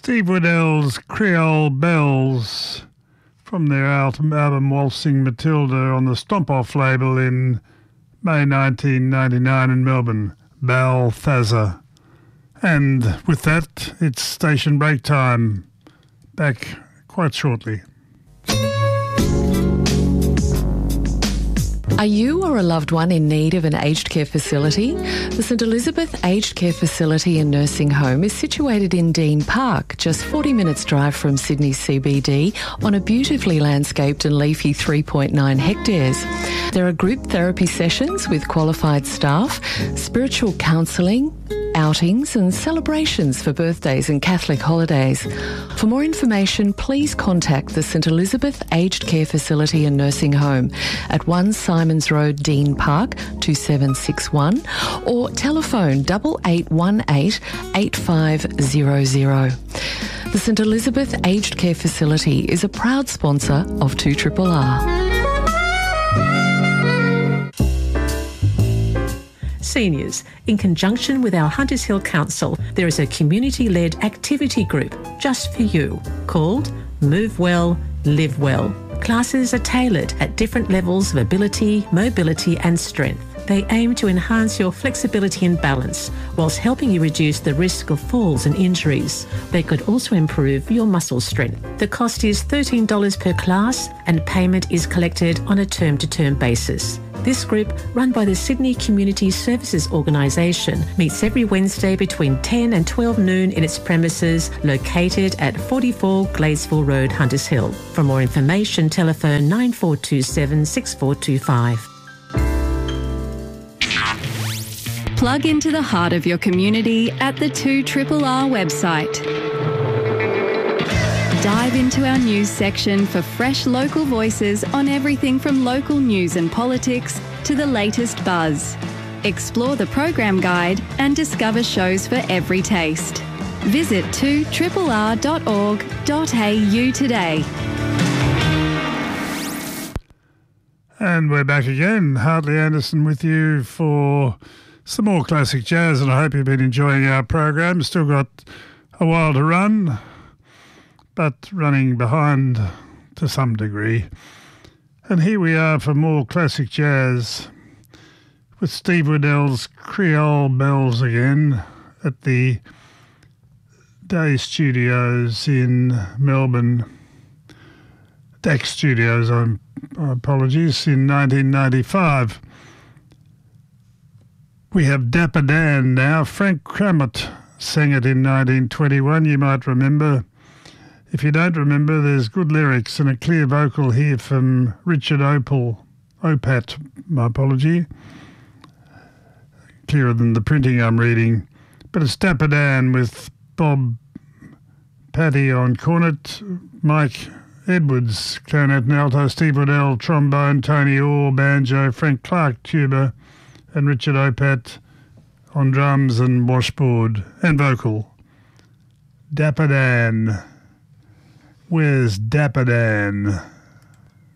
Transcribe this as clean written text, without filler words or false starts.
Steve Waddell's Creole Bells from their album Waltzing Matilda on the Stomp Off label in May 1999 in Melbourne, Balthazar. And with that, it's station break time. Back quite shortly. Are you or a loved one in need of an aged care facility? The St Elizabeth Aged Care Facility and Nursing Home is situated in Dean Park, just 40 minutes drive from Sydney CBD, on a beautifully landscaped and leafy 3.9 hectares. There are group therapy sessions with qualified staff, spiritual counselling, outings and celebrations for birthdays and Catholic holidays. For more information, please contact the St Elizabeth Aged Care Facility and Nursing Home at 1 Simons Road, Dean Park, 2761, or telephone 8818 8500. The St Elizabeth Aged Care Facility is a proud sponsor of 2RRR. Seniors, in conjunction with our Hunters Hill Council, there is a community-led activity group just for you called Move Well, Live Well. Classes are tailored at different levels of ability, mobility and strength. They aim to enhance your flexibility and balance whilst helping you reduce the risk of falls and injuries. They could also improve your muscle strength. The cost is $13 per class and payment is collected on a term-to-term basis. This group, run by the Sydney Community Services Organisation, meets every Wednesday between 10 and 12 noon in its premises located at 44 Gladesville Road, Hunters Hill. For more information, telephone 9427 6425. Plug into the heart of your community at the 2RRR website. Dive into our news section for fresh local voices on everything from local news and politics to the latest buzz. Explore the program guide and discover shows for every taste. Visit 2RRR.org.au today. And we're back again. Hartley Anderson with you for some more classic jazz, and I hope you've been enjoying our program. Still got a while to run, but running behind to some degree. And here we are for more classic jazz with Steve Waddell's Creole Bells again at the Day Studios in Melbourne. DAC Studios, apologies, in 1995. We have Dapper Dan now. Frank Cramott sang it in 1921, you might remember. If you don't remember, there's good lyrics and a clear vocal here from Richard Opat, my apology. Clearer than the printing I'm reading. But it's Dapper Dan with Bob Patty on cornet, Mike Edwards, clarinet and alto, Steve Waddell, trombone, Tony Orr, banjo, Frank Clark, tuba, and Richard Opat on drums and washboard and vocal. Dapper Dan. Where's Dapper Dan?